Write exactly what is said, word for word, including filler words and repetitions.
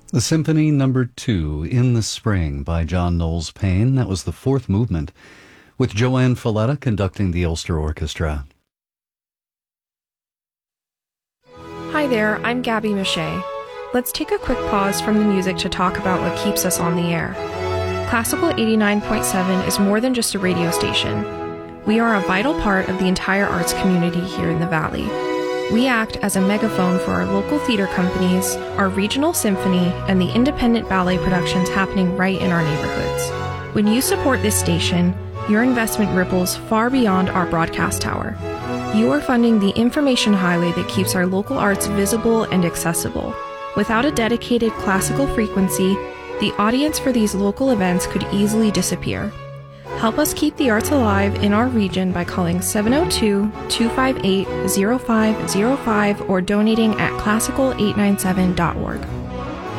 The Symphony Number Two, In the Spring, by John Knowles Paine. That was the fourth movement, with Joanne Falletta conducting the Ulster Orchestra. Hi there, I'm Gabby Mache. Let's take a quick pause from the music to talk about what keeps us on the air. Classical eighty-nine point seven is more than just a radio station. We are a vital part of the entire arts community here in the Valley. We act as a megaphone for our local theater companies, our regional symphony, and the independent ballet productions happening right in our neighborhoods. When you support this station, your investment ripples far beyond our broadcast tower. You are funding the information highway that keeps our local arts visible and accessible. Without a dedicated classical frequency, the audience for these local events could easily disappear. Help us keep the arts alive in our region by calling seven oh two, two five eight, oh five oh five or donating at classical eight nine seven dot org.